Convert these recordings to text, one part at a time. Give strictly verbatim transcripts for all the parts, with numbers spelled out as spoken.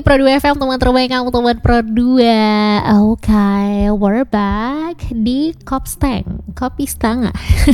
Pro dua F M, teman terbaik kamu, teman Pro dua. Oke, okay, we're back di Kopstang, kopi setengah.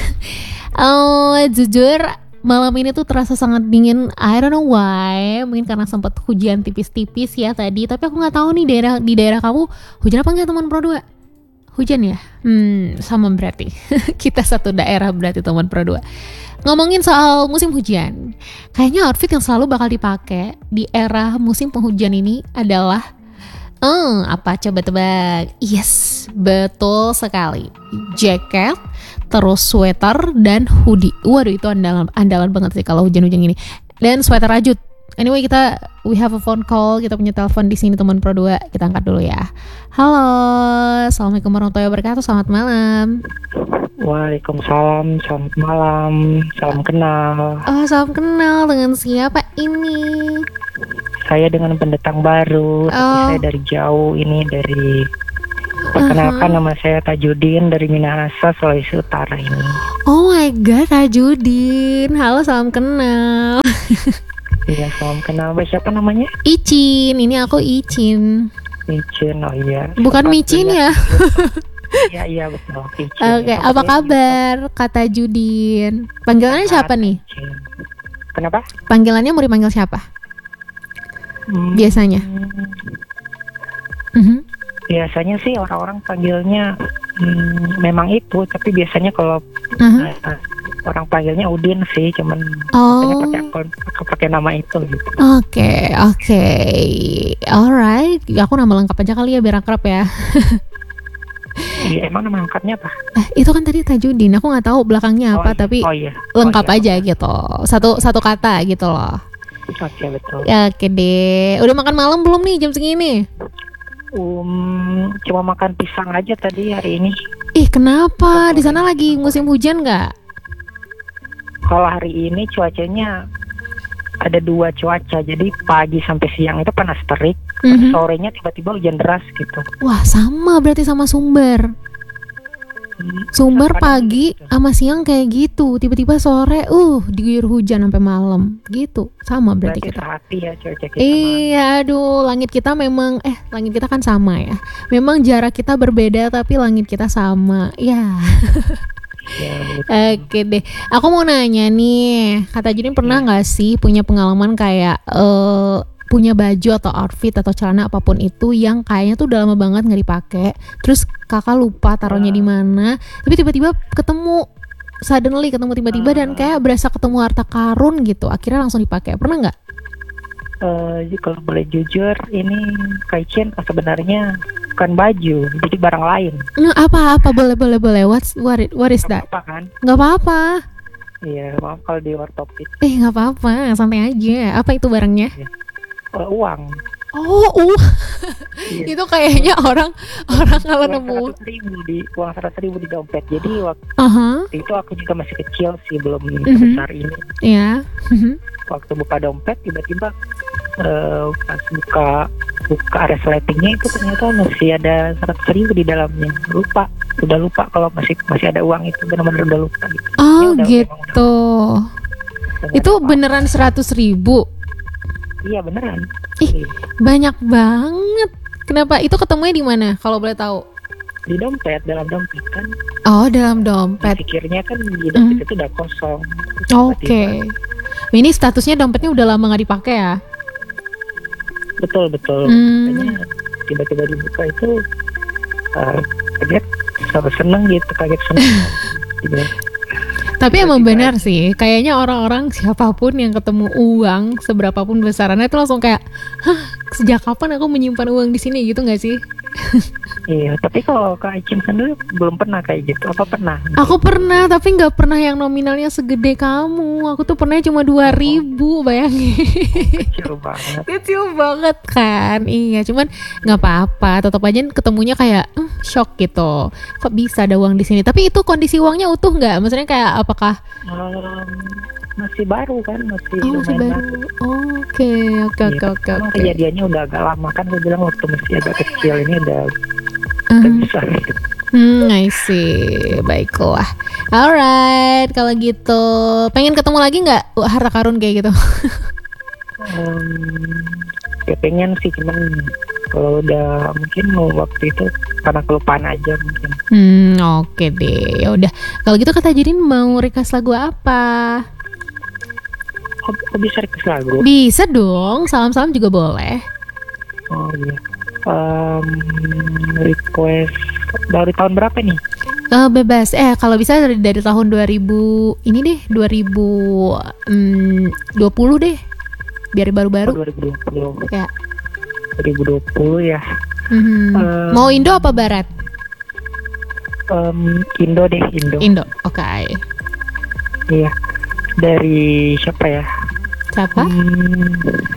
Oh, jujur malam ini tuh terasa sangat dingin. I don't know why. Mungkin karena sempat hujan tipis-tipis ya tadi. Tapi aku nggak tahu nih daerah di daerah kamu hujan apa nggak, teman Pro dua? Hujan ya? Hmm, sama berarti. Kita satu daerah berarti, teman Pro dua. Ngomongin soal musim hujan, kayaknya outfit yang selalu bakal dipakai di era musim penghujan ini adalah Hmm, apa coba tebak? Yes, betul sekali. Jaket, terus sweater dan hoodie. Waduh, itu andalan andalan banget sih kalau hujan-hujan gini. Dan sweater rajut. Anyway, kita we have a phone call. Kita punya telepon di sini, teman Pro dua. Kita angkat dulu ya. Halo, assalamualaikum warahmatullahi wabarakatuh. Selamat malam. Waalaikumsalam, selamat malam, salam kenal. Oh, salam kenal. Dengan siapa ini? Saya dengan pendatang baru, oh. tapi saya dari jauh ini dari. Perkenalkan, uh-huh. nama saya Tajudin dari Minahasa, Sulawesi Utara ini. Oh my god, Tajudin. Halo, salam kenal. Iya, salam kenal. Siapa namanya? Icin, ini aku Icin. Icin, oh iya. Bukan Micin ya? Iya, iya betul. Oke, okay, apa kabar kata Judin? Panggilannya siapa nih? Kenapa? Panggilannya mau dipanggil siapa? Hmm, biasanya? Mm-hmm. Biasanya sih orang-orang panggilnya hmm, memang itu, tapi biasanya kalau uh-huh. uh, orang panggilnya Udin sih, cuman oh. pakai pakai nama itu gitu. Oke, okay, oke. Okay. Alright, aku nama lengkap aja kali ya biar akrab ya. Iya, emang nama lengkapnya apa? Eh, itu kan tadi Tajudin, aku nggak tahu belakangnya apa, oh, tapi oh, iya. lengkap oh, iya. aja gitu, satu satu kata gitu loh. Oke, betul. Oke deh, udah makan malam belum nih jam segini? Um, cuma makan pisang aja tadi hari ini. Ih, kenapa? Di sana lagi musim hujan nggak? Kalau hari ini cuacanya ada dua cuaca, jadi pagi sampai siang itu panas terik, mm-hmm. sorenya tiba-tiba hujan deras gitu. Wah, sama berarti sama Sumber. Hmm, Sumber pagi gitu. Sama siang kayak gitu, tiba-tiba sore uh diguyur hujan sampai malam gitu. Sama berarti, berarti kita. Hati ya cuaca kita. Iya, aduh, langit kita memang eh langit kita kan sama ya. Memang jarak kita berbeda tapi langit kita sama. Ya. Ya, oke deh, aku mau nanya nih, kata Judin pernah nggak sih punya pengalaman kayak uh, punya baju atau outfit atau celana apapun itu yang kayaknya tuh udah lama banget nggak dipakai, terus kakak lupa taruhnya di mana, tapi tiba-tiba ketemu, suddenly ketemu tiba-tiba dan kayak berasa ketemu harta karun gitu, akhirnya langsung dipakai, pernah nggak? Uh, kalau boleh jujur, ini Kaicin sebenarnya bukan baju, jadi barang lain. Nah, apa-apa boleh boleh boleh. What's what it, what is that? Apa kan? Nggak apa-apa. Iya, maaf kalau di luar topik. Eh, nggak apa-apa, santai aja. Apa itu barangnya? Ya. Uh, uang. Oh, uh. Iya. Itu kayaknya orang orang kalau nemu seratus ribu di uang seratus ribu di dompet. Jadi waktu uh-huh. itu aku juga masih kecil sih, belum uh-huh. sebesar ini. Iya. Yeah. Uh-huh. Waktu buka dompet tiba-tiba uh, pas buka buka resletingnya itu ternyata masih ada seratus ribu di dalamnya. Lupa, udah lupa kalau masih masih ada uang itu, benar-benar udah lupa gitu. Oh udah, gitu. Udah, itu beneran seratus ribu? Iya beneran. Ih, banyak banget. Kenapa? Itu ketemunya di mana? Kalau boleh tahu? Di dompet, dalam dompet kan. Oh, dalam dompet. Pikirnya kan di dompet mm. itu udah kosong. Oke. Okay. Ini statusnya dompetnya udah lama nggak dipakai ya? Betul betul. Hmm. Makanya tiba-tiba dibuka itu uh, kaget, selalu seneng gitu, kaget seneng. Gitu. Tapi emang benar sih, kayaknya orang-orang siapapun yang ketemu uang seberapapun besarannya itu langsung kayak, hah, sejak kapan aku menyimpan uang di sini gitu nggak sih? Iya, tapi kalau Kak Icin sendiri belum pernah kayak gitu, apa pernah? Aku pernah, tapi nggak pernah yang nominalnya segede kamu. Aku tuh pernah cuma dua ribu, bayangin. Oh, kecil banget. Kecil banget kan, iya. Cuman nggak apa-apa, tetap aja ketemunya kayak uh, shock gitu. Kok bisa ada uang di sini? Tapi itu kondisi uangnya utuh nggak? Maksudnya kayak apakah? Um, masih baru kan, masih oh, masih baru. Oke, oke, oke, oke. Kejadiannya udah agak lama kan, gue bilang waktu masih agak kecil, ini udah Uh-huh. besar. Hmm, I see. Baiklah. Alright, kalau gitu pengen ketemu lagi nggak harta karun kayak gitu? um, Ya pengen sih, cuman kalau udah mungkin waktu itu karena kelupaan aja mungkin. Hmm, oke deh. Ya udah. Kalau gitu Kak Tajudin mau request lagu apa? Kok, kok bisa request lagu? Bisa dong. Salam-salam juga boleh. Oh iya. Um, request dari tahun berapa nih? Uh, bebas. Eh, kalau bisa dari, dari tahun dua ribu ini deh, dua ribu dua puluh deh. Biar baru-baru. Oh, dua ribu dua puluh. Ya. dua ribu dua puluh ya. Mm-hmm. Um, Mau Indo apa Barat? Um, Indo deh, Indo. Indo, oke. Okay. Iya. Dari siapa ya? Siapa? Hmm,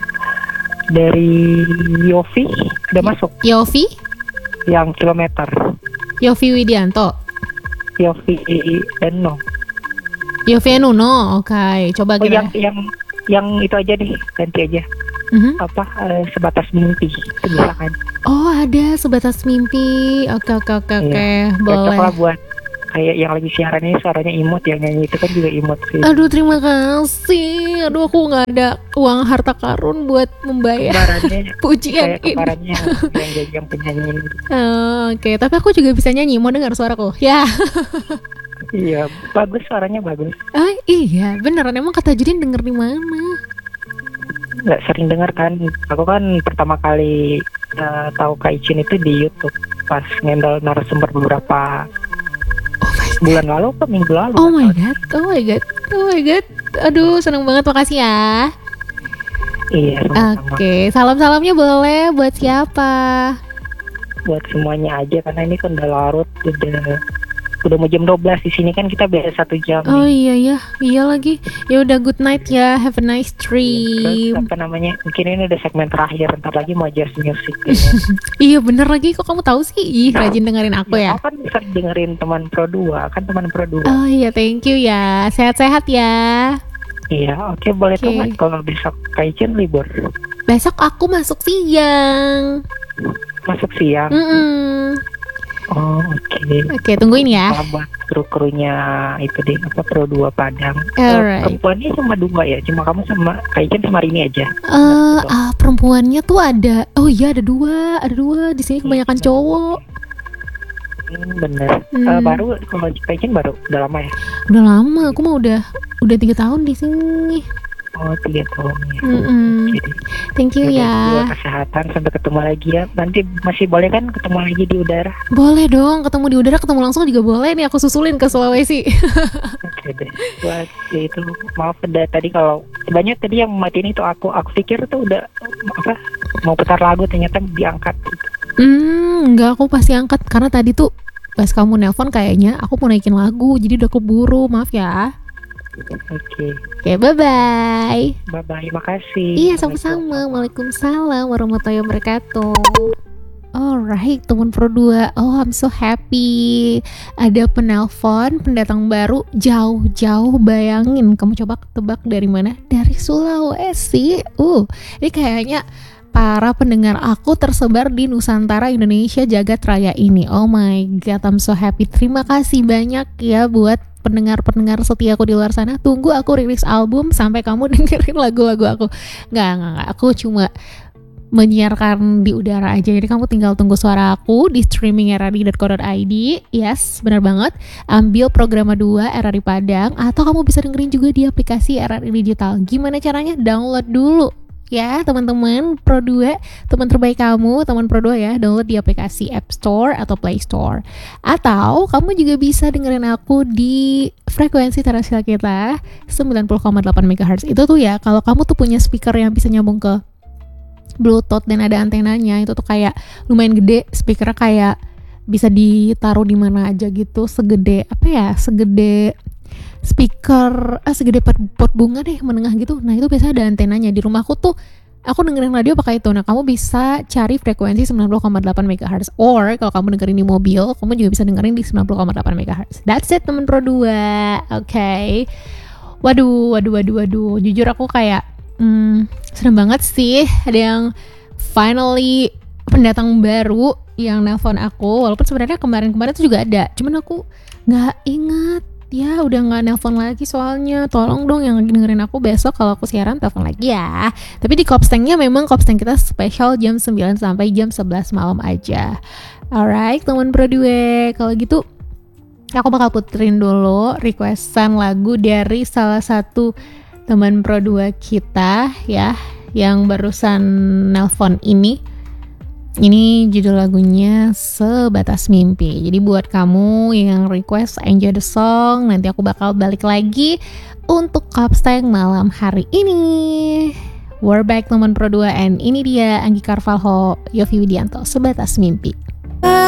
dari Yofi udah masuk. Yofi? Yang kilometer. Yofi Widianto. Yofi Eno. Yofi Eno, oke. Okay. Coba oh, kira. yang yang yang itu aja deh, ganti aja. Mm-hmm. Apa uh, sebatas mimpi itu bisa kan? Oh ada sebatas mimpi. Oke oke oke oke. Boleh. Cocok lah buat kayak yang lagi siaran ini, suaranya imut, yang nyanyi itu kan juga imut sih. Aduh terima kasih. Aduh aku nggak ada uang harta karun buat membayar pujian ini. Kayak yang jadi yang penyanyi ini. Oh, oke okay. Tapi aku juga bisa nyanyi. Mau dengar suaraku? Ya. Iya bagus, suaranya bagus. Ah iya beneran. Emang Kak Tajudin denger di mana? Nggak sering dengar kan. Aku kan pertama kali uh, tahu Kak Icin itu di YouTube pas ngendal narasumber beberapa oh bulan lalu atau minggu lalu. Oh my god, oh my god, oh my god. Aduh seneng banget, makasih ya. Iya. Oke, okay. Salam-salamnya boleh buat siapa? Buat semuanya aja karena ini kan udah larut, udah udah mau jam dua belas di sini kan, kita beda satu jam. Oh nih. iya ya, iya lagi. Ya udah good night ya, have a nice dream. Terus apa namanya? Mungkin ini udah segmen terakhir, ntar lagi mau jazz music. Iya bener lagi, kok kamu tahu sih? Ih rajin dengerin aku ya. Aku kan bisa dengerin teman Pro dua, kan teman Pro dua. Oh iya, thank you ya. Sehat-sehat ya. Iya, oke okay, boleh okay. Tuh kalau besok Kak Icin libur. Besok aku masuk siang. Masuk siang. Mm-mm. Oh oke. Okay. Oke okay, tungguin ya. Buat kru-krunya itu deh, apa Pro dua Padang. Alright. Perempuannya cuma dua ya, cuma kamu sama Kak Icin sama Rini aja. Eh uh, uh, perempuannya tuh ada. Oh iya ada dua, ada dua di sini kebanyakan ya, cowok. Hmm, bener. Hmm. Uh, baru kalau Kak Icin baru udah lama ya? Udah lama. Aku mah udah udah tiga tahun di sini. Oh tiga tahun ya. Okay. Thank you ya. Kesehatan, sampai ketemu lagi ya. Nanti masih boleh kan ketemu lagi di udara? Boleh dong, ketemu di udara, ketemu langsung juga boleh nih. Aku susulin ke Sulawesi. Oke deh. Buat ya itu maaf pada tadi kalau banyak tadi yang matiin itu aku aku pikir tuh udah apa mau putar lagu, ternyata diangkat. Hmm, enggak, aku pasti angkat karena tadi tuh pas kamu nelpon kayaknya aku mau naikin lagu, jadi udah keburu, maaf ya. Oke. Okay. Oke, okay, bye-bye. Bye-bye, makasih. Iya, sama-sama. Waalaikumsalam warahmatullahi wabarakatuh. Alright, teman Pro dua. Oh, I'm so happy. Ada penelpon, pendatang baru jauh-jauh. Bayangin, kamu coba tebak dari mana? Dari Sulawesi. Uh, ini kayaknya para pendengar aku tersebar di Nusantara, Indonesia, jagat raya ini. Oh my god, I'm so happy. Terima kasih banyak ya buat pendengar-pendengar setia aku di luar sana. Tunggu aku rilis album sampai kamu dengerin lagu-lagu aku. Nggak, nggak, nggak. Aku cuma menyiarkan di udara aja. Jadi kamu tinggal tunggu suara aku di streaming r r i dot co dot i d. Yes, benar banget. Ambil Programa dua R R I Padang. Atau kamu bisa dengerin juga di aplikasi R R I Digital. Gimana caranya? Download dulu ya teman-teman Pro dua, teman terbaik kamu, teman Pro dua ya, download di aplikasi App Store atau Play Store. Atau kamu juga bisa dengerin aku di frekuensi terestrial kita sembilan puluh koma delapan megahertz. Itu tuh ya, kalau kamu tuh punya speaker yang bisa nyambung ke Bluetooth dan ada antenanya, itu tuh kayak lumayan gede, speakernya kayak bisa ditaruh di mana aja gitu, segede apa ya, segede speaker, ah segede pot, pot bunga deh, menengah gitu. Nah itu biasa ada antenanya. Di rumahku tuh aku dengerin radio pakai itu. Nah kamu bisa cari frekuensi sembilan puluh koma delapan megahertz. Or kalau kamu dengerin di mobil, kamu juga bisa dengerin di sembilan puluh koma delapan megahertz. That's it temen Pro dua. Oke okay. Waduh, waduh, waduh, waduh. Jujur aku kayak hmm, seneng banget sih ada yang finally pendatang baru yang nelpon aku. Walaupun sebenarnya kemarin-kemarin tuh juga ada, cuman aku gak ingat ya udah nggak nelpon lagi soalnya. Tolong dong yang lagi dengerin aku besok kalau aku siaran telepon lagi ya. Tapi di Kopstengnya memang Kopsteng kita spesial jam sembilan sampai jam sebelas malam aja. Alright teman Pro dua, kalau gitu aku bakal puterin dulu requestan lagu dari salah satu teman Pro dua kita ya, yang barusan nelpon ini. Ini judul lagunya Sebatas Mimpi. Jadi buat kamu yang request enjoy the song, nanti aku bakal balik lagi untuk Kopsteng malam hari ini. We're back teman Pro dua, and ini dia Anggi Carvalho, Yofi Widianto, Sebatas Mimpi.